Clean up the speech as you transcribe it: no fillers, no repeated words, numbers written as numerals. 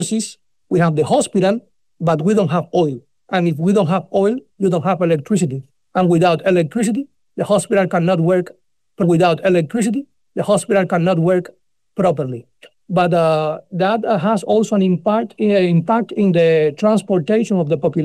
we have the hospital, but we don't have oil. And if we don't have oil, you don't have electricity. And without electricity, the hospital cannot work. Without electricity, the hospital cannot work properly. But that has also an impact in the transportation of the population.